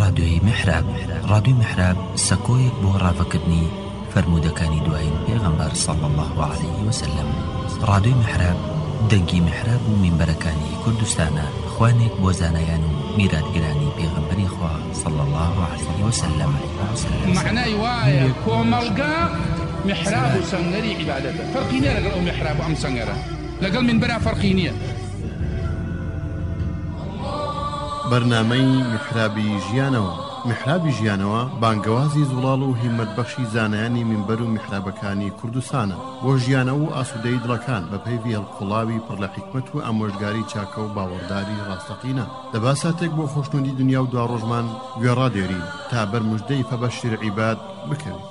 ڕادیۆی میحراب. ڕادیۆی میحراب سەکۆیەک بۆ ڕاوەکردنی فەرموودەکانی دوایین پێغەمبەر صلی الله عليه وسلم. ڕادیۆی میحراب دەنگی میحراب و مینبەرەکانی کوردستانە، خوانێک بۆ زانایان و میراتگرانی پێغەمبەری خوا صلی الله عليه وسلم. معنای وایە کۆمەڵگا محراب و سەنگەری عیبادەتە. فەرقی نییە لەگەڵ ئەو محراب و ئەم سەنگەرە، لەگەڵ مینبەرە فەرقی نییە. بەرنامەی میحرابی ژیانەوە. میحرابی ژیانەوە بانگەوازی زوڵاڵ و هیمەتبەخشی زانایانی مینبەر و میحرابەکانی کوردستانە بۆ ژیانەوە و ئاسوودەی دڵەکان بە پەیوی هەڵقوڵاوی پڕ لە حیکمەت و ئامۆژگاری چاکە و باوەڕداری ڕاستەقینە. دەباساتێک بۆ خۆشنودی دنیا و دواڕۆژمان گوێڕادێرین تا بەرموژدەی فەبەشیر عیباد بکەوین.